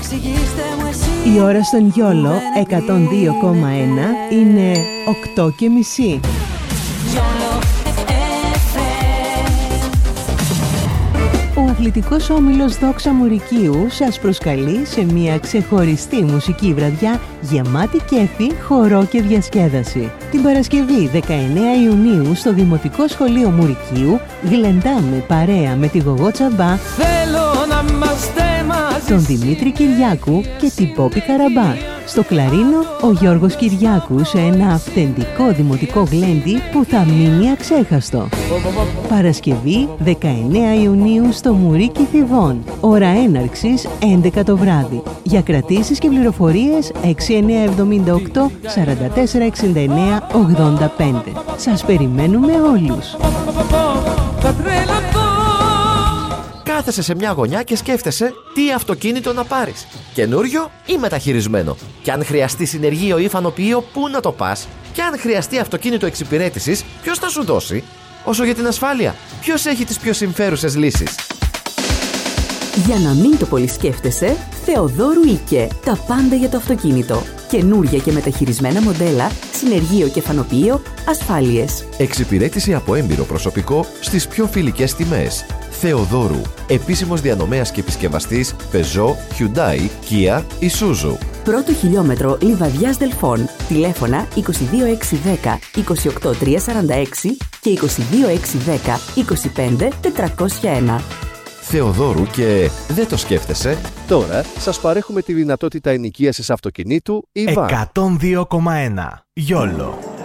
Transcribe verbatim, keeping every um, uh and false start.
Η ώρα στον Γιόλο εκατόν δύο κόμμα ένα είναι οκτώ και μισή. Ο αθλητικός όμιλος Δόξα Μουρικίου σας προσκαλεί σε μια ξεχωριστή μουσική βραδιά γεμάτη κέφι, χορό και διασκέδαση. Την Παρασκευή δεκαεννέα Ιουνίου στο Δημοτικό Σχολείο Μουρικίου γλεντάμε παρέα με τη Γογό Τσαμπά, τον Δημήτρη Κυριάκου και την Πόπη Καραμπά. Στο κλαρίνο ο Γιώργος Κυριάκου σε ένα αυθεντικό δημοτικό γλέντι που θα μείνει αξέχαστο. Παρασκευή δεκαεννέα Ιουνίου στο Μουρίκι Θηβών. Ώρα έναρξης έντεκα το βράδυ. Για κρατήσεις και πληροφορίες έξι εννιά εβδομήντα οκτώ σαράντα τέσσερα εξήντα εννέα ογδόντα πέντε. Σας περιμένουμε όλους. Κάθεσαι σε μια γωνιά και σκέφτεσαι τι αυτοκίνητο να πάρεις. Καινούριο ή μεταχειρισμένο. Και αν χρειαστεί συνεργείο ή φανοποιείο, πού να το πας. Και αν χρειαστεί αυτοκίνητο εξυπηρέτησης, ποιος θα σου δώσει. Όσο για την ασφάλεια, ποιος έχει τις πιο συμφέρουσες λύσεις. Για να μην το πολύ σκέφτεσαι, Θεοδόρου Ίκε. Τα πάντα για το αυτοκίνητο. Καινούρια και μεταχειρισμένα μοντέλα, συνεργείο και φανοποιείο, ασφάλειες. Εξυπηρέτηση από έμπειρο προσωπικό στις πιο φιλικές τιμές. Θεοδόρου. Επίσημος διανομέας και επισκευαστής Peugeot, Hyundai, Kia, Isuzu. Πρώτο χιλιόμετρο Λιβαδιάς Δελφών. Τηλέφωνα είκοσι δύο έξι δέκα είκοσι οκτώ τριακόσια σαράντα έξι και είκοσι δύο έξι δέκα είκοσι πέντε τετρακόσια ένα. Θεοδόρου και δεν το σκέφτεσαι. Τώρα σας παρέχουμε τη δυνατότητα ενοικίασης αυτοκινήτου ή βαν. εκατόν δύο κόμμα ένα Γιόλο.